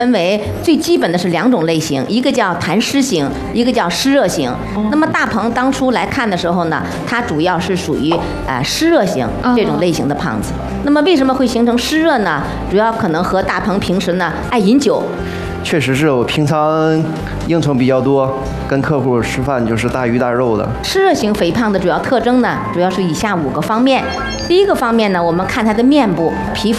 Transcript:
分为最基本的是2种类型，一个叫痰湿型，一个叫湿热型。那么大鹏当初来看的时候呢，它主要是属于湿热型这种类型的胖子。那么为什么会形成湿热呢？主要可能和大鹏平时呢爱饮酒。 确实是我平常应酬比较多，跟客户吃饭就是大鱼大肉的。 湿热型肥胖的主要特征呢，主要是以下5个方面。第一个方面呢，我们看他的面部皮肤